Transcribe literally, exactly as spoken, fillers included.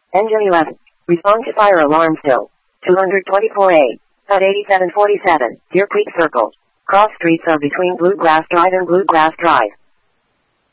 Engine eleven. Respond to fire alarm still. two twenty-four A. At eighty-seven forty-seven. Deer Creek Circle. Cross streets are between Bluegrass Drive and Bluegrass Drive.